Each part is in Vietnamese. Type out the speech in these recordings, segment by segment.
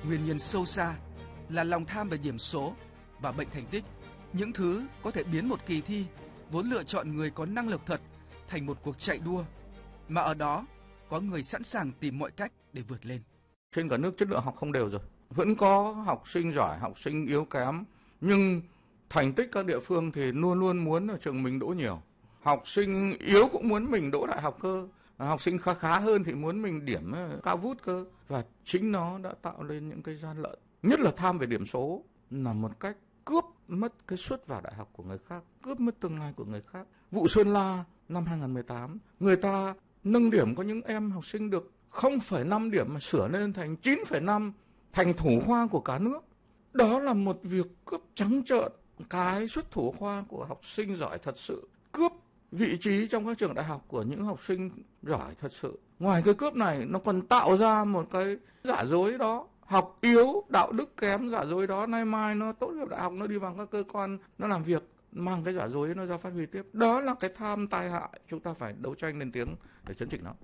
Nguyên nhân sâu xa là lòng tham về điểm số và bệnh thành tích, những thứ có thể biến một kỳ thi vốn lựa chọn người có năng lực thật thành một cuộc chạy đua, mà ở đó có người sẵn sàng tìm mọi cách để vượt lên. Trên cả nước chất lượng học không đều rồi, vẫn có học sinh giỏi, học sinh yếu kém, nhưng thành tích các địa phương thì luôn luôn muốn ở trường mình đỗ nhiều. Học sinh yếu cũng muốn mình đỗ đại học cơ, học sinh khá hơn thì muốn mình điểm cao vút cơ, và chính nó đã tạo lên những cái gian lận, nhất là tham về điểm số là một cách cướp mất cái suất vào đại học của người khác, cướp mất tương lai của người khác. Vụ Sơn La năm 2018, người ta nâng điểm có những em học sinh được 0,5 điểm mà sửa lên thành 9,5, thành thủ khoa của cả nước. Đó là một việc cướp trắng trợn cái suất thủ khoa của học sinh giỏi thật sự, cướp vị trí trong các trường đại học của những học sinh giỏi thật sự. Ngoài cái cướp này, nó còn tạo ra một cái giả dối đó. Học yếu, đạo đức kém, giả dối đó, nay mai nó tốt nghiệp đại học, nó đi vào các cơ quan, nó làm việc, mang cái giả dối nó ra phát huy tiếp. Đó là cái tham tai hại, chúng ta phải đấu tranh lên tiếng để chấn chỉnh nó.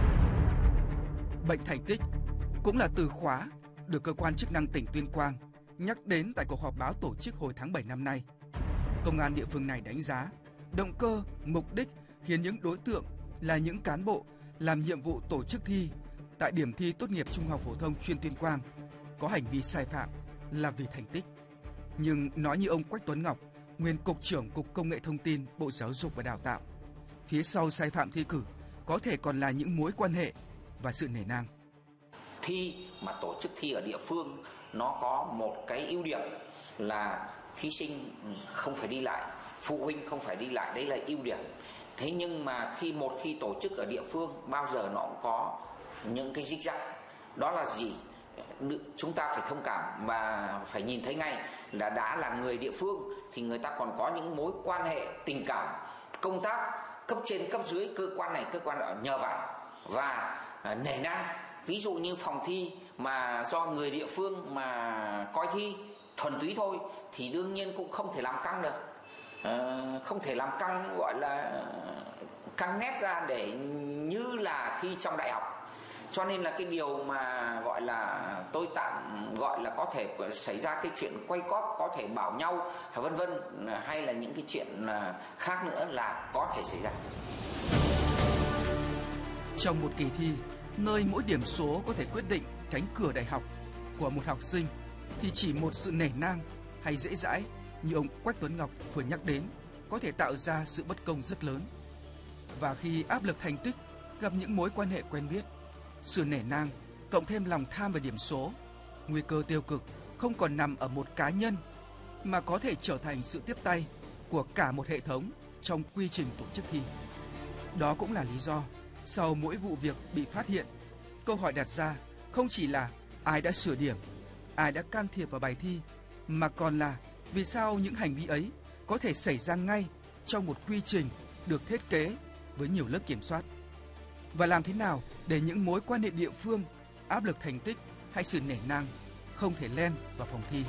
Bệnh thành tích cũng là từ khóa được cơ quan chức năng tỉnh Tuyên Quang nhắc đến tại cuộc họp báo tổ chức hồi tháng 7 năm nay. Công an địa phương này đánh giá động cơ, mục đích khiến những đối tượng là những cán bộ làm nhiệm vụ tổ chức thi tại điểm thi tốt nghiệp trung học phổ thông chuyên Tuyên Quang có hành vi sai phạm là vì thành tích. Nhưng nói như ông Quách Tuấn Ngọc, nguyên Cục trưởng Cục Công nghệ Thông tin, Bộ Giáo dục và Đào tạo, phía sau sai phạm thi cử có thể còn là những mối quan hệ và sự nể nang. Thi mà tổ chức thi ở địa phương nó có một cái ưu điểm là thí sinh không phải đi lại, phụ huynh không phải đi lại, đấy là ưu điểm. Thế nhưng mà khi tổ chức ở địa phương bao giờ nó cũng có những cái rích rắc. Đó là gì? Chúng ta phải thông cảm và phải nhìn thấy ngay là đã là người địa phương thì người ta còn có những mối quan hệ tình cảm, công tác cấp trên cấp dưới, cơ quan này cơ quan đó nhờ vào và nể nang. Ví dụ như phòng thi mà do người địa phương mà coi thi thuần túy thôi thì đương nhiên cũng không thể làm căng được, không thể làm căng gọi là căng nét ra để như là thi trong đại học. Cho nên là cái điều mà gọi là tôi tạm gọi là có thể xảy ra cái chuyện quay cóp, có thể bảo nhau vân vân, hay là những cái chuyện khác nữa là có thể xảy ra. Trong một kỳ thi, nơi mỗi điểm số có thể quyết định cánh cửa đại học của một học sinh, thì chỉ một sự nể nang hay dễ dãi như ông Quách Tuấn Ngọc vừa nhắc đến có thể tạo ra sự bất công rất lớn. Và khi áp lực thành tích gặp những mối quan hệ quen biết, sự nể nang cộng thêm lòng tham về điểm số, nguy cơ tiêu cực không còn nằm ở một cá nhân mà có thể trở thành sự tiếp tay của cả một hệ thống trong quy trình tổ chức thi. Đó cũng là lý do sau mỗi vụ việc bị phát hiện, câu hỏi đặt ra không chỉ là ai đã sửa điểm, ai đã can thiệp vào bài thi, mà còn là vì sao những hành vi ấy có thể xảy ra ngay trong một quy trình được thiết kế với nhiều lớp kiểm soát. Và làm thế nào để những mối quan hệ địa phương, áp lực thành tích hay sự nể nang không thể len vào phòng thi.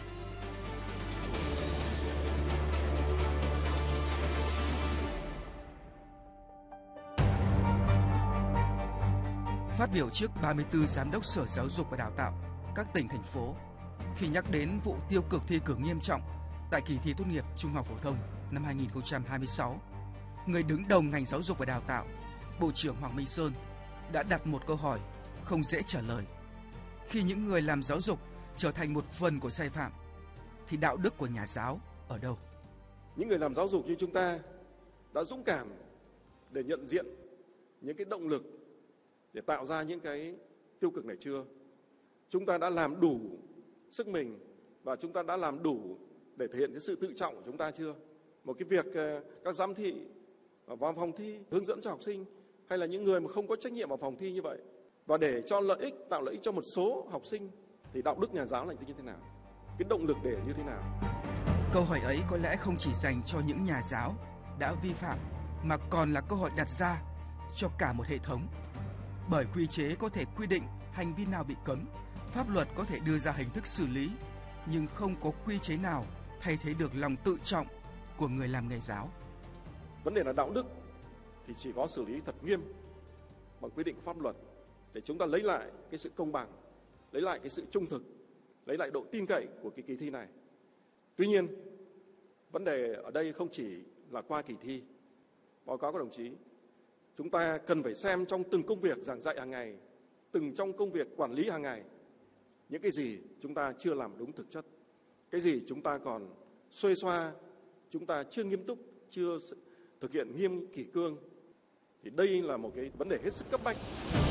Phát biểu trước 34 giám đốc Sở Giáo dục và Đào tạo các tỉnh, thành phố khi nhắc đến vụ tiêu cực thi cử nghiêm trọng tại kỳ thi tốt nghiệp trung học phổ thông năm 2026, người đứng đầu ngành giáo dục và đào tạo, Bộ trưởng Hoàng Minh Sơn đã đặt một câu hỏi không dễ trả lời. Khi những người làm giáo dục trở thành một phần của sai phạm, thì đạo đức của nhà giáo ở đâu? Những người làm giáo dục như chúng ta đã dũng cảm để nhận diện những cái động lực để tạo ra những cái tiêu cực này chưa? Chúng ta đã làm đủ sức mình và chúng ta đã làm đủ để thể hiện cái sự tự trọng của chúng ta chưa? Một cái việc các giám thị vào phòng thi hướng dẫn cho học sinh hay là những người mà không có trách nhiệm vào phòng thi như vậy và để cho tạo lợi ích cho một số học sinh thì đạo đức nhà giáo là như thế nào? Cái động lực để như thế nào? Câu hỏi ấy có lẽ không chỉ dành cho những nhà giáo đã vi phạm mà còn là câu hỏi đặt ra cho cả một hệ thống. Bởi quy chế có thể quy định hành vi nào bị cấm, pháp luật có thể đưa ra hình thức xử lý, nhưng không có quy chế nào thay thế được lòng tự trọng của người làm nghề giáo. Vấn đề là đạo đức thì chỉ có xử lý thật nghiêm bằng quy định của pháp luật để chúng ta lấy lại cái sự công bằng, lấy lại cái sự trung thực lấy lại độ tin cậy của cái kỳ thi này. Tuy nhiên, vấn đề ở đây không chỉ là qua kỳ thi. Báo cáo các đồng chí, chúng ta cần phải xem trong từng công việc giảng dạy hàng ngày, trong công việc quản lý hàng ngày, những cái gì chúng ta chưa làm đúng thực chất, cái gì chúng ta còn xuê xoa, chúng ta chưa nghiêm túc, chưa thực hiện nghiêm kỷ cương. Thì đây là một cái vấn đề hết sức cấp bách.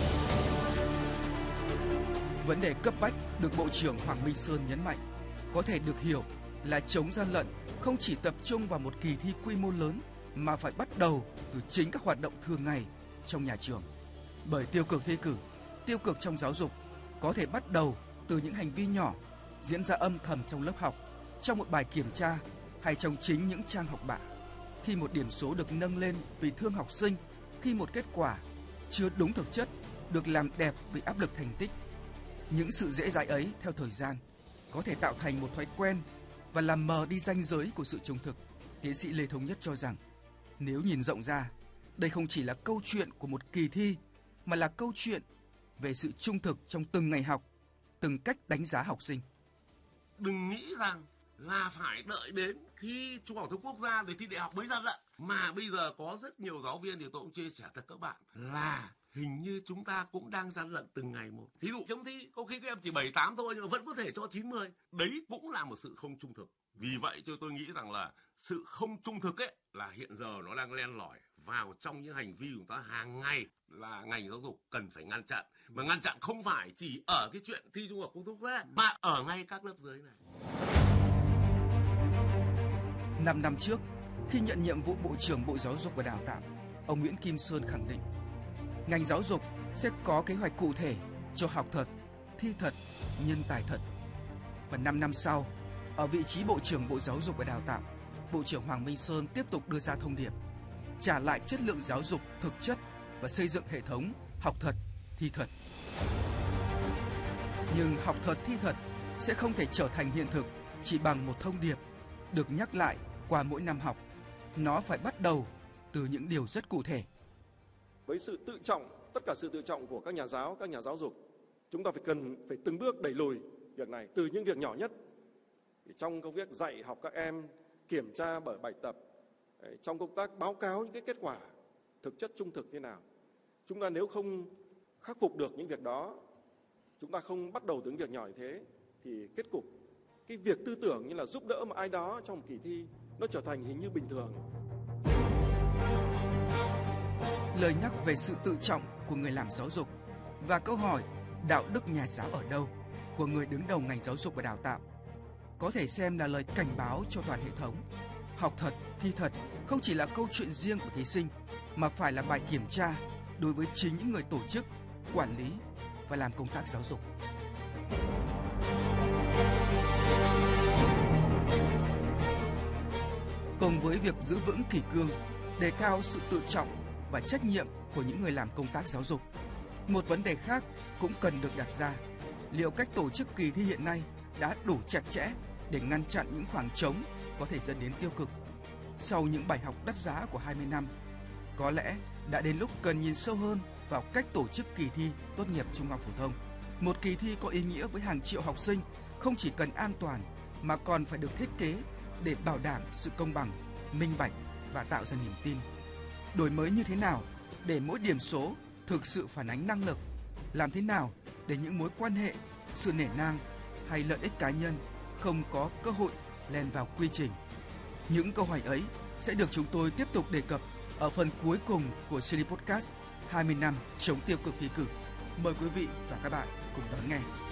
Vấn đề cấp bách được Bộ trưởng Hoàng Minh Sơn nhấn mạnh có thể được hiểu là chống gian lận không chỉ tập trung vào một kỳ thi quy mô lớn mà phải bắt đầu từ chính các hoạt động thường ngày trong nhà trường. Bởi tiêu cực thi cử, tiêu cực trong giáo dục có thể bắt đầu từ những hành vi nhỏ diễn ra âm thầm trong lớp học, trong một bài kiểm tra hay trong chính những trang học bạ. Khi một điểm số được nâng lên vì thương học sinh, khi một kết quả chưa đúng thực chất được làm đẹp vì áp lực thành tích. Những sự dễ dãi ấy theo thời gian có thể tạo thành một thói quen và làm mờ đi ranh giới của sự trung thực. Tiến sĩ Lê Thống Nhất cho rằng nếu nhìn rộng ra, đây không chỉ là câu chuyện của một kỳ thi mà là câu chuyện về sự trung thực trong từng ngày học, từng cách đánh giá học sinh. Đừng nghĩ rằng là phải đợi đến thi Trung học phổ thông quốc gia để thi đại học mới gian lận. Mà bây giờ có rất nhiều giáo viên thì tôi cũng chia sẻ thật các bạn là hình như chúng ta cũng đang gian lận từng ngày một. Thí dụ chấm thi có khi các em chỉ 7-8 thôi nhưng mà vẫn có thể cho 9-10. Đấy cũng là một sự không trung thực. Vì vậy cho tôi nghĩ rằng là sự không trung thực ấy là hiện giờ nó đang len lỏi vào trong những hành vi của chúng ta hàng ngày, là ngành giáo dục cần phải ngăn chặn. Mà ngăn chặn không phải chỉ ở cái chuyện thi Trung học phổ thông quốc gia mà ở ngay các lớp dưới này. 5 năm trước, khi nhận nhiệm vụ Bộ trưởng Bộ Giáo dục và Đào tạo, ông Nguyễn Kim Sơn khẳng định ngành giáo dục sẽ có kế hoạch cụ thể cho học thật, thi thật, nhân tài thật. Và 5 năm sau, ở vị trí Bộ trưởng Bộ Giáo dục và Đào tạo, Bộ trưởng Hoàng Minh Sơn tiếp tục đưa ra thông điệp trả lại chất lượng giáo dục thực chất và xây dựng hệ thống học thật, thi thật. Nhưng học thật, thi thật sẽ không thể trở thành hiện thực chỉ bằng một thông điệp được nhắc lại qua mỗi năm học. Nó phải bắt đầu từ những điều rất cụ thể. Với sự tự trọng, tất cả sự tự trọng của các nhà giáo, các nhà giáo dục, chúng ta phải từng bước đẩy lùi việc này từ những việc nhỏ nhất. Trong công việc dạy học các em, kiểm tra bởi bài tập, trong công tác báo cáo những cái kết quả thực chất trung thực thế nào. Chúng ta nếu không khắc phục được những việc đó, chúng ta không bắt đầu từ những việc nhỏ như thế, thì kết cục cái việc tư tưởng như là giúp đỡ một ai đó trong một kỳ thi nó trở thành hình như bình thường. Lời nhắc về sự tự trọng của người làm giáo dục và câu hỏi đạo đức nhà giáo ở đâu của người đứng đầu ngành giáo dục và đào tạo có thể xem là lời cảnh báo cho toàn hệ thống. Học thật, thi thật không chỉ là câu chuyện riêng của thí sinh mà phải là bài kiểm tra đối với chính những người tổ chức, quản lý và làm công tác giáo dục. Cùng với việc giữ vững kỷ cương, đề cao sự tự trọng và trách nhiệm của những người làm công tác giáo dục, một vấn đề khác cũng cần được đặt ra. Liệu cách tổ chức kỳ thi hiện nay đã đủ chặt chẽ để ngăn chặn những khoảng trống có thể dẫn đến tiêu cực? Sau những bài học đắt giá của 20 năm, có lẽ đã đến lúc cần nhìn sâu hơn vào cách tổ chức kỳ thi tốt nghiệp trung học phổ thông. Một kỳ thi có ý nghĩa với hàng triệu học sinh không chỉ cần an toàn mà còn phải được thiết kế để bảo đảm sự công bằng, minh bạch và tạo ra niềm tin. Đổi mới như thế nào để mỗi điểm số thực sự phản ánh năng lực? Làm thế nào để những mối quan hệ, sự nể nang hay lợi ích cá nhân không có cơ hội len vào quy trình? Những câu hỏi ấy sẽ được chúng tôi tiếp tục đề cập ở phần cuối cùng của series podcast 20 năm chống tiêu cực thi cử. Mời quý vị và các bạn cùng đón nghe.